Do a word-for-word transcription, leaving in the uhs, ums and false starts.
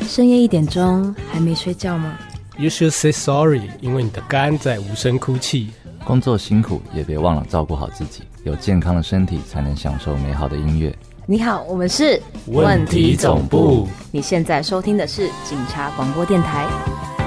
深夜一点钟还没睡觉吗？ You should say sorry， 因为你的肝在无声哭泣。 工作辛苦也别忘了照顾好自己，有健康的身体才能享受美好的音乐。 你好，我们是问题总部。 你现在收听的是警察广播电台。